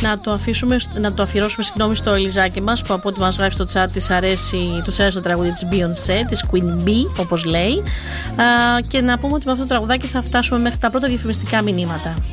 να το αφιερώσουμε στο Ελιζάκι μας, που από ό,τι μας γράφει στο chat της αρέσει το τραγούδι της Beyoncé, της Queen Bee όπως λέει, και να πούμε ότι με αυτό το τραγουδάκι θα φτάσουμε μέχρι τα πρώτα διαφημιστικά μηνύματα.